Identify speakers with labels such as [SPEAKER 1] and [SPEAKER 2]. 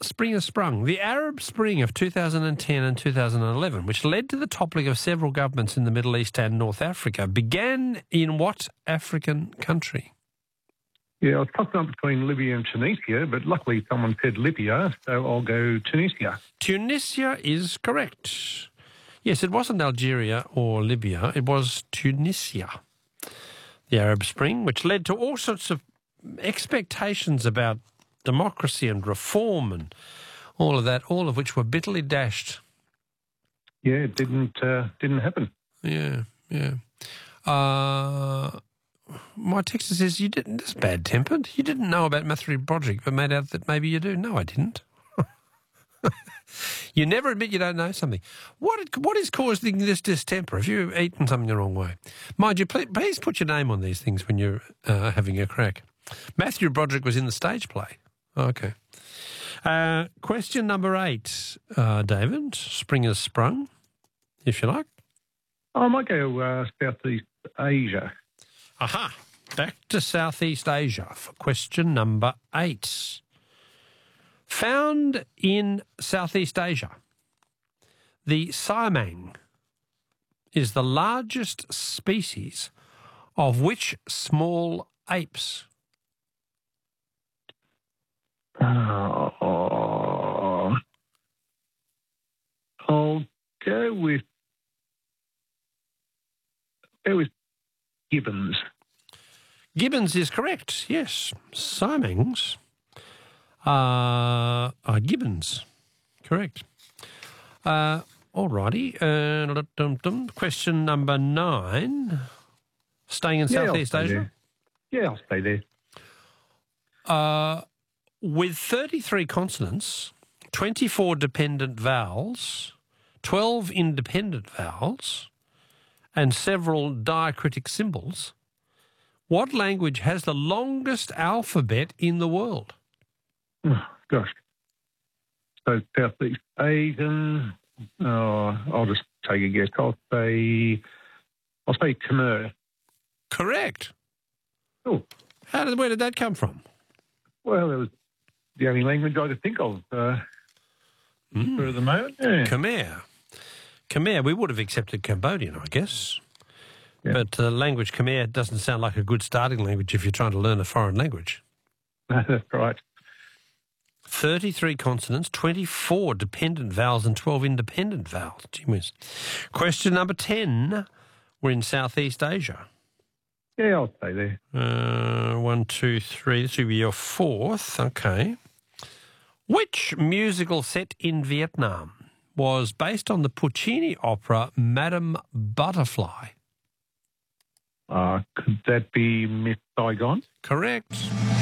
[SPEAKER 1] Spring has sprung. The Arab Spring of 2010 and 2011, which led to the toppling of several governments in the Middle East and North Africa, began in what African country?
[SPEAKER 2] Yeah, I was tossing up between Libya and Tunisia, but luckily someone said Libya, so I'll go Tunisia.
[SPEAKER 1] Tunisia is correct. Yes, it wasn't Algeria or Libya, it was Tunisia. The Arab Spring, which led to all sorts of expectations about democracy and reform and all of that, all of which were bitterly dashed.
[SPEAKER 2] Yeah, it didn't happen.
[SPEAKER 1] Yeah. My texter says you didn't. That's bad-tempered. You didn't know about Matthew Broderick, but made out that maybe you do. No, I didn't. You never admit you don't know something. What is causing this distemper? Have you eaten something the wrong way? Mind you, please put your name on these things when you're having a crack. Matthew Broderick was in the stage play. Okay. Question number 8, David. Spring has sprung, if you like.
[SPEAKER 2] I might go Southeast Asia.
[SPEAKER 1] Aha. Back to Southeast Asia for question number 8. Found in Southeast Asia, the siamang is the largest species of which small apes?
[SPEAKER 2] I'll go with gibbons.
[SPEAKER 1] Gibbons is correct, yes. Siamangs are gibbons. Correct. All righty. Question number 9. Staying in Southeast Asia?
[SPEAKER 2] Yeah, I'll stay there.
[SPEAKER 1] With 33 consonants, 24 dependent vowels, 12 independent vowels, and several diacritic symbols, what language has the longest alphabet in the world?
[SPEAKER 2] Oh, gosh. So Southeast Asian. I'll just take a guess. I'll say Khmer.
[SPEAKER 1] Correct.
[SPEAKER 2] Oh.
[SPEAKER 1] Where did that come from?
[SPEAKER 2] Well, it was the only language I could think of for the moment. Yeah.
[SPEAKER 1] Khmer. We would have accepted Cambodian, I guess.
[SPEAKER 2] Yeah.
[SPEAKER 1] But language Khmer doesn't sound like a good starting language if you're trying to learn a foreign language.
[SPEAKER 2] That's right.
[SPEAKER 1] 33 consonants, 24 dependent vowels and 12 independent vowels. Gee whiz. Question number 10. We're in Southeast Asia.
[SPEAKER 2] Yeah, I'll stay there.
[SPEAKER 1] 1, 2, 3. This will be your 4th. Okay. Which musical set in Vietnam was based on the Puccini opera Madame Butterfly?
[SPEAKER 2] Could that be Miss Saigon?
[SPEAKER 1] Correct.